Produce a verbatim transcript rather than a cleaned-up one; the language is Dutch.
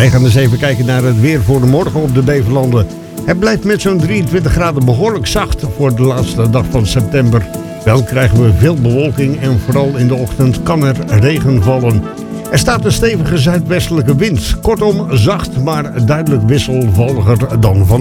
Wij gaan eens even kijken naar het weer voor de morgen op de Beverlanden. Het blijft met zo'n drieëntwintig graden behoorlijk zacht voor de laatste dag van september. Wel krijgen we veel bewolking en vooral in de ochtend kan er regen vallen. Er staat een stevige zuidwestelijke wind. Kortom zacht, maar duidelijk wisselvalliger dan van